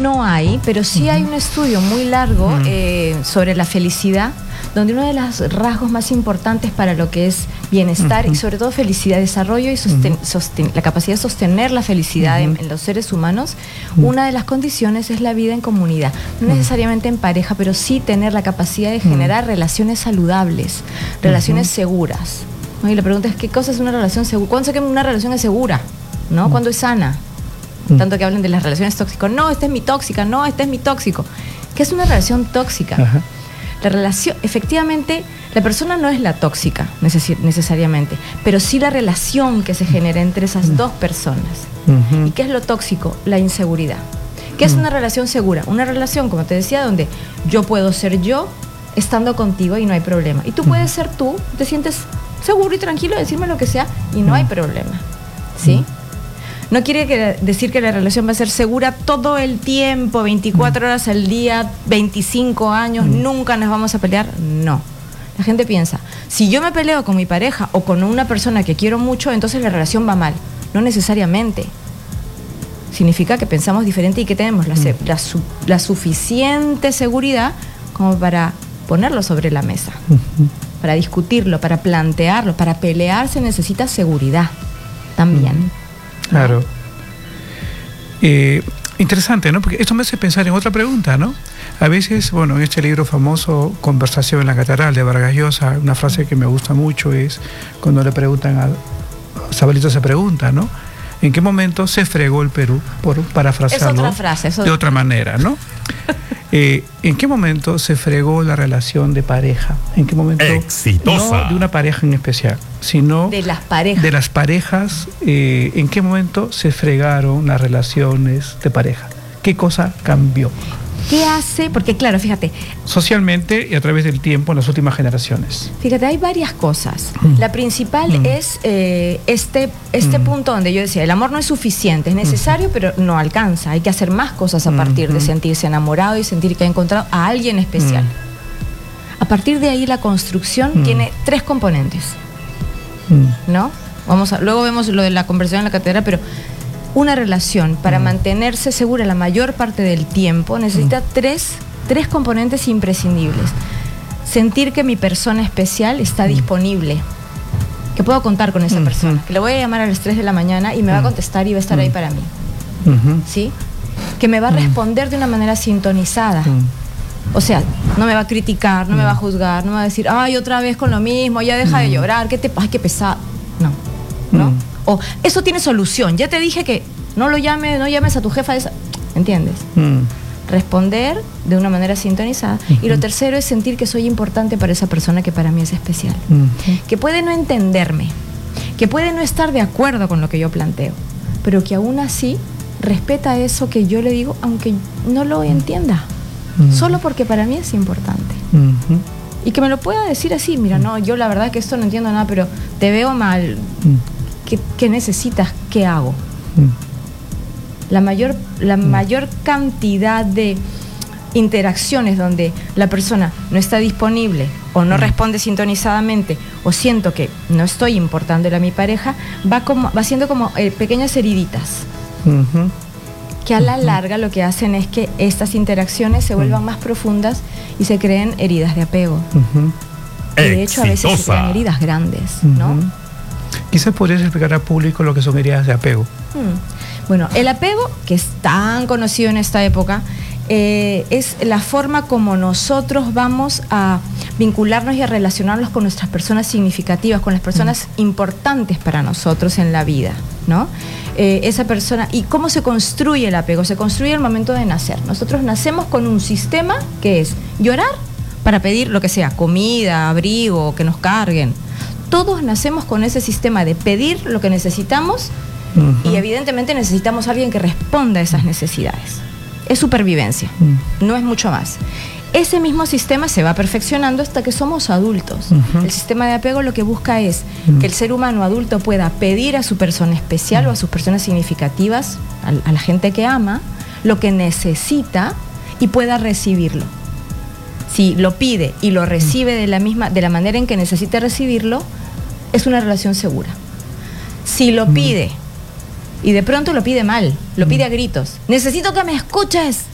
no hay, pero sí hay un estudio muy largo sobre la felicidad, donde uno de los rasgos más importantes para lo que es bienestar y sobre todo felicidad, desarrollo y la capacidad de sostener la felicidad en los seres humanos, una de las condiciones es la vida en comunidad. No necesariamente en pareja, pero sí tener la capacidad de generar relaciones saludables, relaciones seguras. ¿No? Y la pregunta es, ¿qué cosa es una relación segura? ¿Cuándo sé que una relación es segura? ¿No? ¿Cuándo es sana? Tanto que hablan de las relaciones tóxicas. No, esta es mi tóxica. No, este es mi tóxico. ¿Qué es una relación tóxica? Ajá. La relación, efectivamente, la persona no es la tóxica necesariamente, pero sí la relación que se genera entre esas dos personas. ¿Y qué es lo tóxico? La inseguridad. ¿Qué es una relación segura? Una relación, como te decía, donde yo puedo ser yo estando contigo y no hay problema. Y tú puedes ser tú, te sientes seguro y tranquilo de decirme lo que sea y no hay problema. ¿Sí? No quiere decir que la relación va a ser segura todo el tiempo, 24 horas al día, 25 años, nunca nos vamos a pelear. No. La gente piensa, si yo me peleo con mi pareja o con una persona que quiero mucho, entonces la relación va mal. No necesariamente. Significa que pensamos diferente y que tenemos la suficiente seguridad como para ponerlo sobre la mesa, para discutirlo, para plantearlo. Para pelear se necesita seguridad también. Claro. Interesante, ¿no? Porque esto me hace pensar en otra pregunta, ¿no? A veces, bueno, en este libro famoso, Conversación en la Catedral, de Vargas Llosa, una frase que me gusta mucho es cuando le preguntan a Sabalito, se pregunta, ¿no? ¿En qué momento se fregó el Perú? Por parafrasearlo es otra frase, de otra manera, ¿no? ¿En qué momento se fregó la relación de pareja? ¿En qué momento? Exitosa. No de una pareja en especial, sino de las parejas. De las parejas, ¿en qué momento se fregaron las relaciones de pareja? ¿Qué cosa cambió? ¿Qué hace? Porque claro, fíjate. Socialmente y a través del tiempo en las últimas generaciones. Fíjate, hay varias cosas. La principal es este punto donde yo decía, el amor no es suficiente, es necesario, pero no alcanza. Hay que hacer más cosas a partir de sentirse enamorado y sentir que ha encontrado a alguien especial. A partir de ahí la construcción tiene 3 componentes. ¿No? Luego vemos lo de la conversación en la catedral, pero una relación para mantenerse segura la mayor parte del tiempo necesita tres componentes imprescindibles. Sentir que mi persona especial está disponible, que puedo contar con esa persona, que le voy a llamar a las 3 de la mañana y me va a contestar y va a estar ahí para mí. ¿Sí? Que me va a responder de una manera sintonizada. O sea, no me va a criticar, no me va a juzgar, no me va a decir, ay, otra vez con lo mismo, ya deja de llorar, ay, qué pesado. No. O eso tiene solución, ya te dije que no llames a tu jefa esa. ¿Entiendes? Responder de una manera sintonizada. Y lo tercero es sentir que soy importante para esa persona que para mí es especial. Que puede no entenderme, que puede no estar de acuerdo con lo que yo planteo, pero que aún así respeta eso que yo le digo, aunque no lo entienda. Solo porque para mí es importante. Y que me lo pueda decir así, mira, no, yo la verdad que esto no entiendo nada, pero te veo mal. ¿Qué necesitas? ¿Qué hago? La mayor cantidad de interacciones donde la persona no está disponible o no responde sintonizadamente o siento que no estoy importándole a mi pareja, va siendo como pequeñas herididas que a la larga lo que hacen es que estas interacciones se vuelvan más profundas y se creen heridas de apego. Y de hecho a veces se crean heridas grandes, ¿no? Quizás podrías explicar al público lo que son heridas de apego. Bueno, el apego, que es tan conocido en esta época, es la forma como nosotros vamos a vincularnos y a relacionarnos con nuestras personas significativas, con las personas importantes para nosotros en la vida, ¿no? Esa persona, ¿y cómo se construye el apego? Se construye al momento de nacer. Nosotros nacemos con un sistema que es llorar para pedir lo que sea, comida, abrigo, que nos carguen. Todos nacemos con ese sistema de pedir lo que necesitamos y evidentemente necesitamos a alguien que responda a esas necesidades. Es supervivencia, no es mucho más. Ese mismo sistema se va perfeccionando hasta que somos adultos. El sistema de apego lo que busca es que el ser humano adulto pueda pedir a su persona especial o a sus personas significativas, a la gente que ama, lo que necesita y pueda recibirlo. Si lo pide y lo recibe de la manera en que necesita recibirlo, es una relación segura. Si lo pide y de pronto lo pide mal, lo pide a gritos, necesito que me escuches,